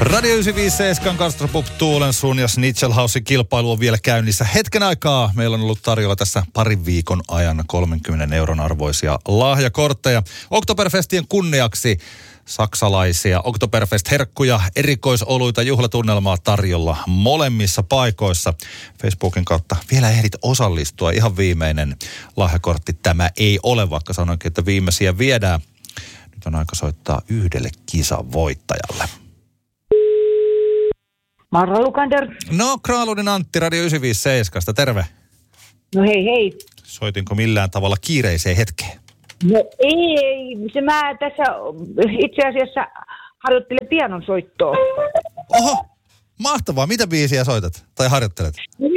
Radio 957 Gastropub Tuulensuun ja Schnitzelhausin kilpailu on vielä käynnissä. Hetken aikaa meillä on ollut tarjolla tässä parin viikon ajan 30 euron arvoisia lahjakortteja. Oktoberfestien kunniaksi saksalaisia Oktoberfest-herkkuja, erikoisoluita, juhlatunnelmaa tarjolla molemmissa paikoissa. Facebookin kautta vielä ehdit osallistua. Ihan viimeinen lahjakortti tämä ei ole, vaikka sanoinkin, että viimeisiä viedään. Nyt on aika soittaa yhdelle kisan voittajalle. Marra Lukander. No, Kraaludin Antti, Radio 957, terve. No hei. Soitinko millään tavalla kiireiseen hetkeen? No ei, mä tässä itse asiassa harjoittelen pianon soittoa. Oho, mahtavaa. Mitä biisiä soitat tai harjoittelet?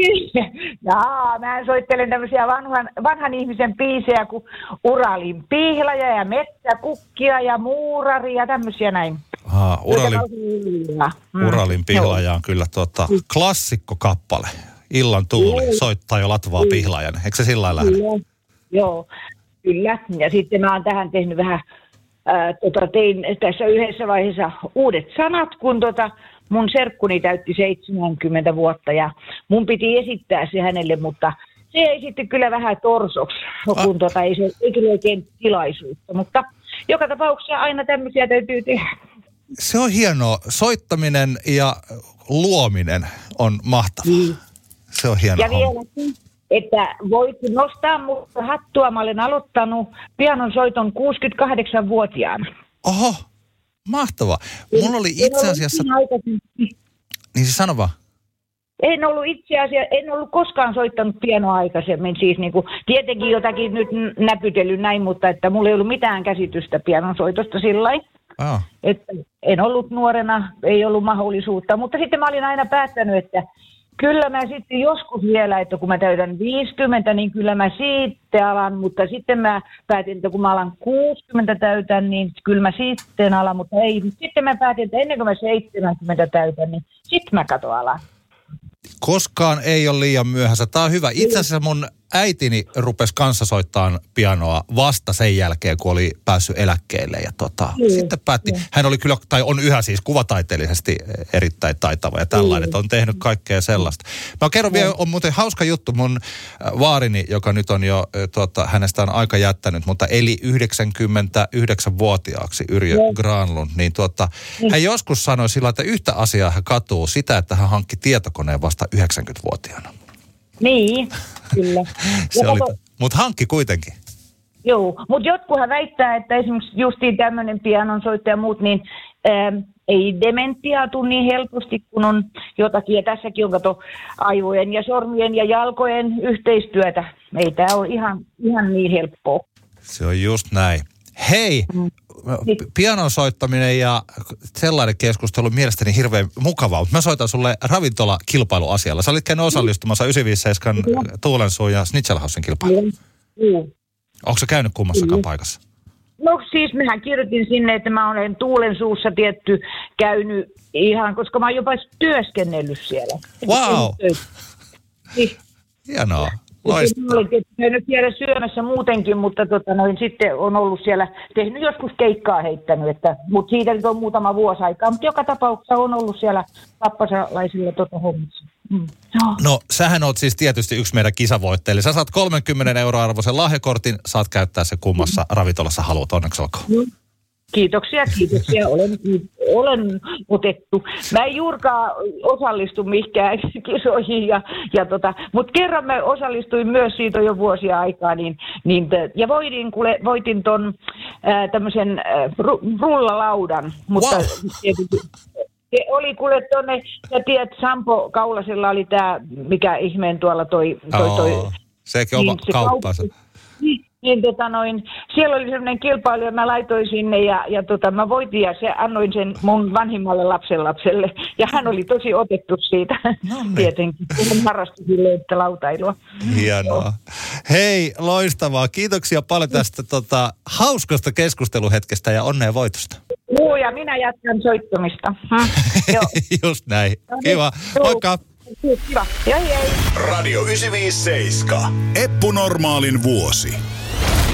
Mä soittelen tämmöisiä vanhan ihmisen biisejä kuin Uralin pihlaja ja metsäkukkia ja muurari ja tämmöisiä näin. Uralin pihlaja on kyllä klassikkokappale. Illan tuuli soittaa jo latvaa pihlajan. Eikö se sillä lailla lähde? Joo, kyllä. Ja sitten mä oon tähän tehnyt vähän, tein tässä yhdessä vaiheessa uudet sanat, kun mun serkkuni täytti 70 vuotta ja mun piti esittää se hänelle, mutta se ei sitten kyllä vähän torsoksi, kun ei kyllä oikein tilaisuutta. Mutta joka tapauksessa aina tämmöisiä täytyy tehdä. Se on hienoa. Soittaminen ja luominen on mahtavaa. Se on hienoa. Ja vieläkin, että voit nostaa muuta hattua. Mä olen aloittanut pianon soiton 68-vuotiaana. Oho, mahtavaa. Mulla oli itse asiassa... Niin se sano vaan. En ollut koskaan soittanut pianoa aikaisemmin. Siis tietenkin jotakin nyt näpytellyt näin, mutta että mulla ei ollut mitään käsitystä pianon soitosta sillain. Että en ollut nuorena, ei ollut mahdollisuutta. Mutta sitten mä olin aina päättänyt, että kyllä mä sitten joskus vielä, että kun mä täytän 50, niin kyllä mä siitä alan. Mutta sitten mä päätin, että kun mä alan 60 täytän, niin kyllä mä sitten alan. Mutta ei, sitten mä päätin, että ennen kuin mä 70 täytän, niin sitten mä alan. Koskaan ei ole liian myöhässä. Tämä on hyvä. Itse asiassa mun äitini rupesi kanssa soittamaan pianoa vasta sen jälkeen, kun oli päässyt eläkkeelle. Ja sitten päätti, hän oli kyllä, tai on yhä siis kuvataiteellisesti erittäin taitava ja tällainen, että on tehnyt kaikkea sellaista. Mä kerron vielä, on muuten hauska juttu, mun vaarini, joka nyt on jo, hänestä on aika jättänyt, mutta eli 99-vuotiaaksi Yrjö Granlund, niin hän joskus sanoi sillä, että yhtä asiaa hän katuu sitä, että hän hankki tietokoneen vasta 90-vuotiaana. Niin, kyllä. Mutta hankki kuitenkin. Joo, mutta jotkuhan väittää, että esimerkiksi justiin tämmöinen pianonsoittaja ja muut, niin ei dementiaa tule niin helposti, kun on jotakin. Ja tässäkin on aivojen ja sormien ja jalkojen yhteistyötä. Ei tämä ole ihan niin helppoa. Se on just näin. Hei, pianon soittaminen ja sellainen keskustelu on mielestäni hirveän mukavaa, mutta mä soitan sulle ravintolakilpailuasialla. Sä olit käynyt osallistumassa 957 Tuulensuun ja Schnitzelhausin kilpailuun. Onko sä käynyt kummassakaan paikassa? No siis mehän kirjoitin sinne, että mä olen Tuulensuussa käynyt ihan, koska mä oon jopa työskennellyt siellä. Wow! Hienoa. Olen käynyt siellä syömässä muutenkin, mutta sitten on ollut siellä, tehnyt joskus keikkaa heittänyt, mutta siitä nyt on muutama vuosi aikaa, mutta joka tapauksessa on ollut siellä pappasalaisilla hommissa. No, sähän oot siis tietysti yksi meidän kisavoitteille. Sä saat 30 € arvoisen lahjakortin, saat käyttää se kummassa ravintolassa haluat, onneksi olkoon. Kiitoksia. Olen otettu. Mä en juurikaan osallistu mihinkään kisoihin, mutta kerran mä osallistuin myös siitä jo vuosia aikaa, ja voitin ton tämmöisen rullalaudan, mutta se oli kuule tonne, sä tiedät, Sampo Kaulasella oli tää, mikä ihmeen tuolla toi. Sekin oma kauppansa. Siellä oli semmoinen kilpailu ja mä laitoin sinne ja mä voitin ja annoin sen mun vanhimmalle lapsenlapselle. Ja hän oli tosi otettu siitä tietenkin. Hän harrasti silleen, että lautailua. Hienoa. Hei, loistavaa. Kiitoksia paljon tästä hauskasta keskusteluhetkestä ja onnea voitosta. Ja minä jatkan soittamista. Just näin. Kiva. Moikka. Kiva. Hei. Radio 957. Eppu Normaalin vuosi.